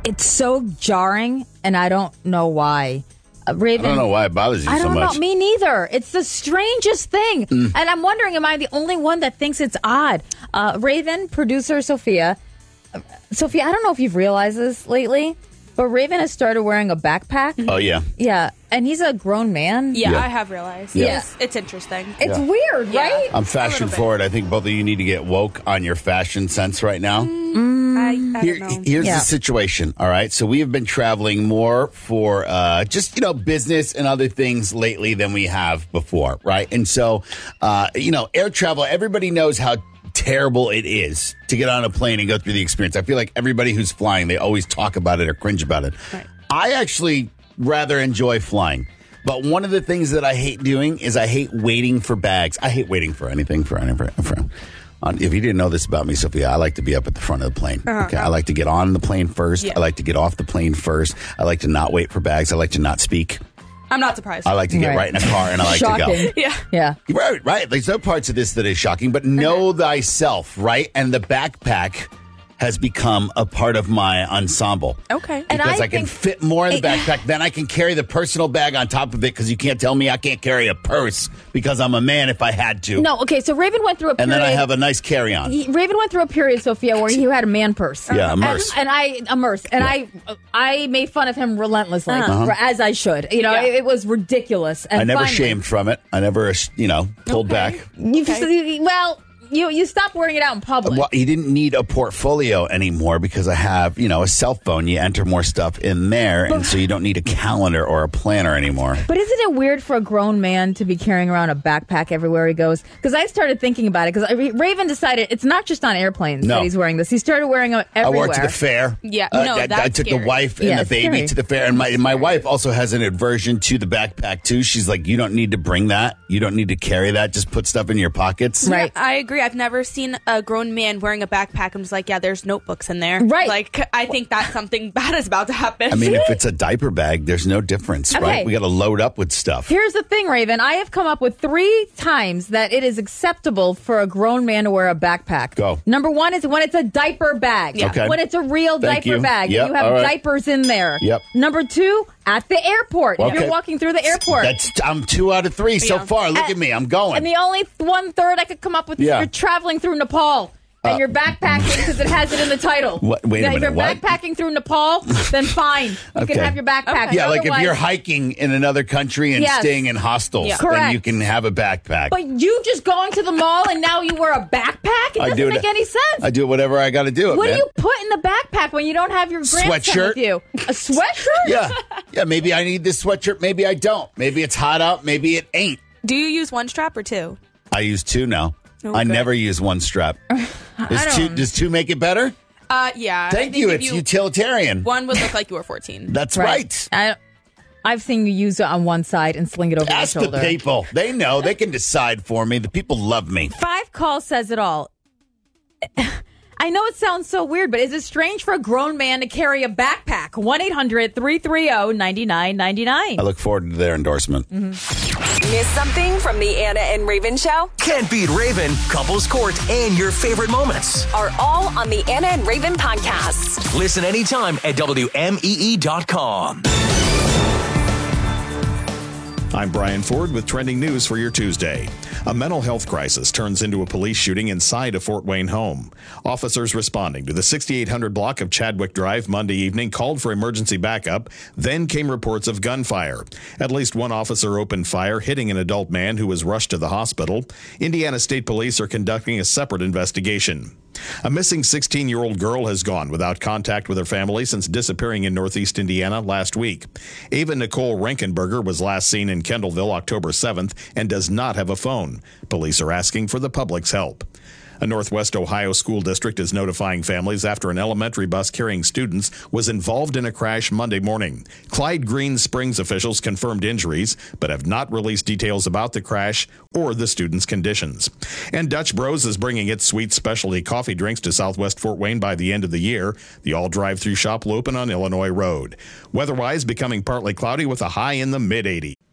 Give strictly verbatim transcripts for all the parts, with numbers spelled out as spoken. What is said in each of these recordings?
It's so jarring, and I don't know why. Uh, Raven, I don't know why it bothers you I so don't much. know. Me neither. It's the strangest thing. Mm. And I'm wondering, am I the only one that thinks it's odd? Uh, Raven, producer Sophia. Uh, Sophia, I don't know if you've realized this lately, but Raven has started wearing a backpack. Oh, yeah. Yeah. And he's a grown man. Yeah, Yeah. I have realized. Yeah. It's, it's interesting. It's Yeah. weird, Yeah. right? I'm fashion bit. forward. I think both of you need to get woke on your fashion sense right now. I, I Here- don't know. here's Yeah. the situation, all right? So we have been traveling more for uh, just, you know, business and other things lately than we have before, right? And so, uh, you know, air travel, everybody knows how terrible it is to get on a plane and go through the experience. I feel like everybody who's flying, they always talk about it or cringe about it. Right. I actually rather enjoy flying. But one of the things that I hate doing is I hate waiting for bags. I hate waiting for anything for anything. For, on, if you didn't know this about me, Sophia, I like to be up at the front of the plane. Uh-huh. Okay, I like to get on the plane first. Yeah. I like to get off the plane first. I like to not wait for bags. I like to not speak. I'm not surprised. I like to get Right. right in a car and I like Shocking. to go. yeah. Yeah. Right, right. There's no parts of this that is shocking, but know thyself, right? And the backpack has become a part of my ensemble. Okay. And Because I I, can think- fit more in the backpack. Then I can carry the personal bag on top of it because you can't tell me I can't carry a purse because I'm a man if I had to. No, okay, so Raven went through a And period. then I have a nice carry-on. He- Raven went through a period, Sophia, where he had a man purse. Yeah, a And- merce. And, I, a merce. And I I made fun of him relentlessly, Uh-huh. as I should. You know, Yeah. it, it was ridiculous. And I never finally- shamed from it. I never, you know, pulled Okay. back. You, Okay. Well, you you stopped wearing it out in public. Well, you didn't need a portfolio anymore because I have, you know, a cell phone. You enter more stuff in there, and so you don't need a calendar or a planner anymore. But isn't it weird for a grown man to be carrying around a backpack everywhere he goes? Because I started thinking about it. Because Raven decided it's not just on airplanes No. that he's wearing this. He started wearing it I everywhere. wore it to the fair. Yeah, Uh, no, I, I that's took scary. the wife and Yeah, the it's baby scary. to the fair, and my my wife also has an aversion to the backpack too. She's like, you don't need to bring that. You don't need to carry that. Just put stuff in your pockets. Right. I agree. I've never seen a grown man wearing a backpack. I'm just like, yeah, there's notebooks in there. Right. Like, I think that something bad is about to happen. I mean, if it's a diaper bag, there's no difference, Okay. right? We got to load up with stuff. Here's the thing, Raven. I have come up with three times that it is acceptable for a grown man to wear a backpack. Go. Number one is when it's a diaper bag. Yeah. Okay. When it's a real Thank diaper you. bag. Yep, You have all right. diapers in there. Yep. Number two, at the airport. If Okay. you're walking through the airport. That's I'm two out of three so Yeah. far. Look And- at me, I'm going. And the only th- one third I could come up with is Yeah. you're traveling through Nepal. And Uh, you're backpacking because it has it in the title. What- wait a Now, minute, If you're what? backpacking through Nepal, then fine. You Okay. can have your backpack. yeah, like if Otherwise- you're hiking in another country and Yes. staying in hostels, Yeah. then Correct. you can have a backpack. But you just going to the mall and now you wear a backpack? It I doesn't do it- make any sense. I do whatever I got to do it, What man. do you put in the backpack when you don't have your grandson Sweatshirt? with you? A sweatshirt? yeah, yeah. Maybe I need this sweatshirt. Maybe I don't. Maybe it's hot out. Maybe it ain't. Do you use one strap or two? I use two now. Oh, I good. never use one strap. Does two, does two make it better? Uh, yeah. I Thank think you. if It's utilitarian. One would look like you were fourteen. That's right. I, I've seen you use it on one side and sling it over Ask your shoulder. the people. They know. They can decide for me. The people love me. Five call says it all. I know it sounds so weird, but is it strange for a grown man to carry a backpack? one eight hundred three three zero nine nine nine nine. I look forward to their endorsement. Miss something from the Anna and Raven Show? Can't beat Raven, Couples Court, and your favorite moments. Are all on the Anna and Raven podcast. Listen anytime at W M E E dot com. I'm Brian Ford with trending news for your Tuesday. A mental health crisis turns into a police shooting inside a Fort Wayne home. Officers responding to the sixty-eight hundred block of Chadwick Drive Monday evening called for emergency backup. Then came reports of gunfire. At least one officer opened fire, hitting an adult man who was rushed to the hospital. Indiana State Police are conducting a separate investigation. A missing sixteen-year-old girl has gone without contact with her family since disappearing in northeast Indiana last week. Ava Nicole Rankenberger was last seen in Kendallville October seventh and does not have a phone. Police are asking for the public's help. A Northwest Ohio school district is notifying families after an elementary bus carrying students was involved in a crash Monday morning. Clyde Green Springs officials confirmed injuries, but have not released details about the crash or the students' conditions. And Dutch Bros is bringing its sweet specialty coffee drinks to Southwest Fort Wayne by the end of the year. The all-drive-through shop will open on Illinois Road. Weather-wise, becoming partly cloudy with a high in the mid eighties.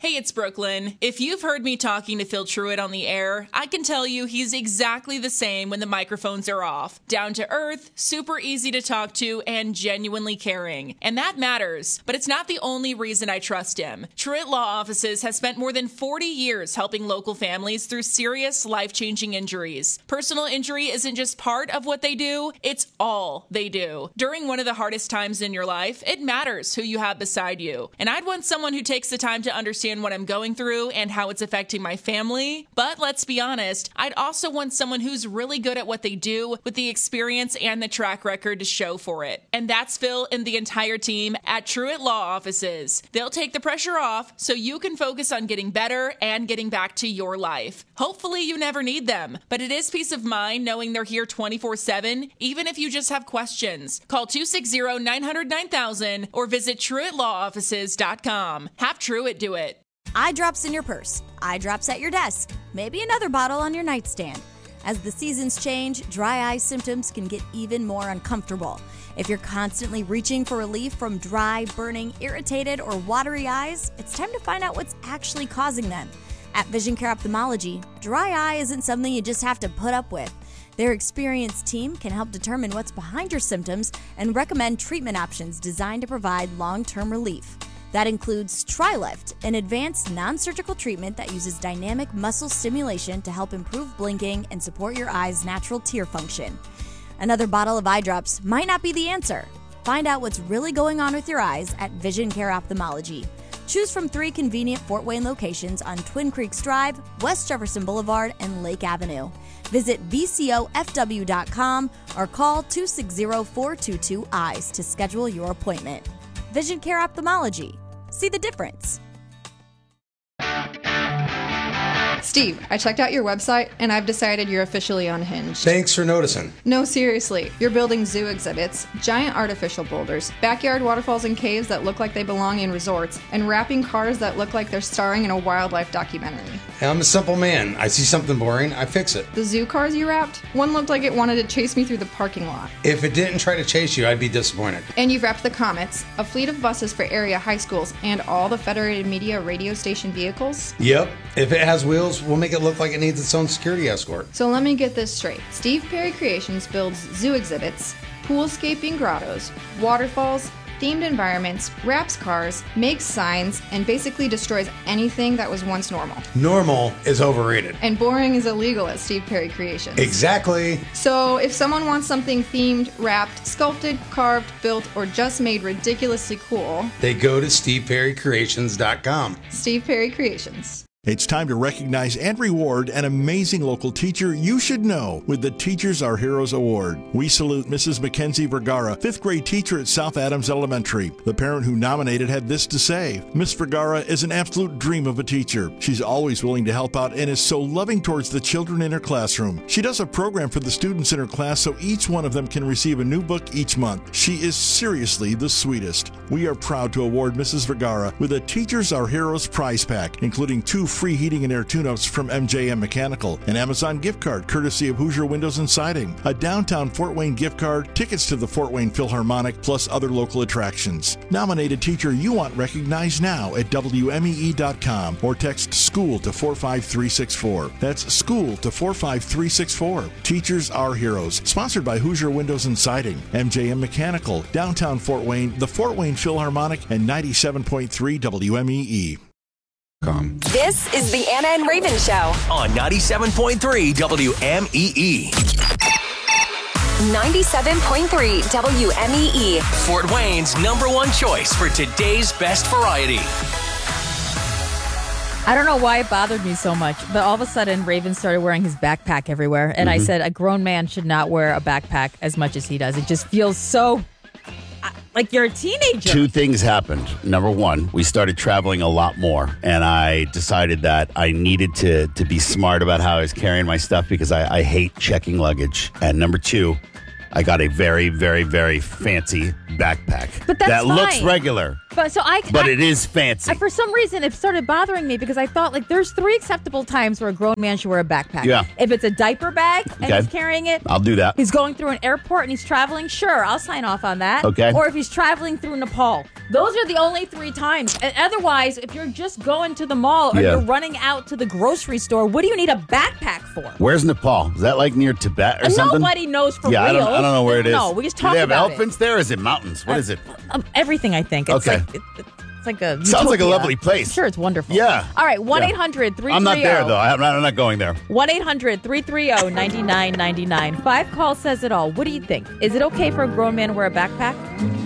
Hey, it's Brooklyn. If you've heard me talking to Phil Truitt on the air, I can tell you he's exactly the same when the microphones are off. Down to earth, super easy to talk to, and genuinely caring. And that matters, but it's not the only reason I trust him. Truitt Law Offices has spent more than forty years helping local families through serious, life-changing injuries. Personal injury isn't just part of what they do, it's all they do. During one of the hardest times in your life, it matters who you have beside you. And I'd want someone who takes the time to understand what I'm going through and how it's affecting my family. But let's be honest, I'd also want someone who's really good at what they do with the experience and the track record to show for it. And that's Phil and the entire team at Truitt Law Offices. They'll take the pressure off so you can focus on getting better and getting back to your life. Hopefully you never need them, but it is peace of mind knowing they're here twenty-four seven, even if you just have questions. Call two six zero, nine hundred, nine thousand or visit truitt law offices dot com. Have Truitt do it. Eye drops in your purse, eye drops at your desk, maybe another bottle on your nightstand. As the seasons change, dry eye symptoms can get even more uncomfortable. If you're constantly reaching for relief from dry, burning, irritated, or watery eyes, it's time to find out what's actually causing them. At Vision Care Ophthalmology, dry eye isn't something you just have to put up with. Their experienced team can help determine what's behind your symptoms and recommend treatment options designed to provide long-term relief. That includes TriLift, an advanced non-surgical treatment that uses dynamic muscle stimulation to help improve blinking and support your eye's natural tear function. Another bottle of eye drops might not be the answer. Find out what's really going on with your eyes at Vision Care Ophthalmology. Choose from three convenient Fort Wayne locations on Twin Creeks Drive, West Jefferson Boulevard, and Lake Avenue. Visit v c o f w dot com or call two six zero, four two two, eyes to schedule your appointment. Vision Care Ophthalmology. See the difference. Steve, I checked out your website and I've decided you're officially unhinged. Thanks for noticing. No, seriously. You're building zoo exhibits, giant artificial boulders, backyard waterfalls and caves that look like they belong in resorts, and wrapping cars that look like they're starring in a wildlife documentary. Hey, I'm a simple man. I see something boring, I fix it. The zoo cars you wrapped? One looked like it wanted to chase me through the parking lot. If it didn't try to chase you, I'd be disappointed. And you've wrapped the Comets, a fleet of buses for area high schools, and all the Federated Media radio station vehicles? Yep. If it has wheels, we'll make it look like it needs its own security escort. So let me get this straight. Steve Perry Creations builds zoo exhibits, poolscaping grottos, waterfalls, themed environments, wraps cars, makes signs, and basically destroys anything that was once normal. Normal is overrated. And boring is illegal at Steve Perry Creations. Exactly. So if someone wants something themed, wrapped, sculpted, carved, built, or just made ridiculously cool, they go to steve perry creations dot com. Steve Perry Creations. It's time to recognize and reward an amazing local teacher you should know with the Teachers Are Heroes Award. We salute Missus Mackenzie Vergara, fifth grade teacher at South Adams Elementary. The parent who nominated had this to say: Miss Vergara is an absolute dream of a teacher. She's always willing to help out and is so loving towards the children in her classroom. She does a program for the students in her class so each one of them can receive a new book each month. She is seriously the sweetest. We are proud to award Missus Vergara with a Teachers Are Heroes prize pack, including two free heating and air tune-ups from M J M Mechanical, an Amazon gift card courtesy of Hoosier Windows and Siding, a downtown Fort Wayne gift card, tickets to the Fort Wayne Philharmonic, plus other local attractions. Nominate a teacher you want recognized now at W M E E dot com or text SCHOOL to four five three six four. That's SCHOOL to four five three six four. Teachers Are Heroes. Sponsored by Hoosier Windows and Siding, M J M Mechanical, downtown Fort Wayne, the Fort Wayne Philharmonic, and ninety-seven point three W M E E. This is the Anna and Raven Show on ninety-seven point three W M E E. ninety-seven point three W M E E. Fort Wayne's number one choice for today's best variety. I don't know why it bothered me so much, but all of a sudden Raven started wearing his backpack everywhere. And Mm-hmm. I said a grown man should not wear a backpack as much as he does. It just feels so like you're a teenager. Two things happened. Number one, we started traveling a lot more, and I decided that I needed to to be smart about how I was carrying my stuff because I, I hate checking luggage. And number two, I got a very, very, very fancy backpack. But that's that fine. looks regular. But so I, But I, it is fancy. I, for some reason, it started bothering me because I thought like there's three acceptable times where a grown man should wear a backpack. Yeah. If it's a diaper bag and Okay. he's carrying it, I'll do that. He's going through an airport and he's traveling. Sure, I'll sign off on that. Okay. Or if he's traveling through Nepal Those are the only three times. And otherwise, if you're just going to the mall or Yeah. you're running out to the grocery store, what do you need a backpack for? Where's Nepal? Is that like near Tibet or And something? nobody knows for yeah, real. I don't, I don't know where it is. No, we just Do talk they have about elephants there? Or is it mountains? What Uh, is it? Um, everything, I think. It's Okay. like, it, it's like a Sounds like a utopia. lovely place. Sure, it's wonderful. Yeah. All right, one eight hundred three three zero. I'm not there though. I'm not, I'm not going there. one eight hundred three three zero nine nine nine nine. Five call says it all. What do you think? Is it okay for a grown man to wear a backpack?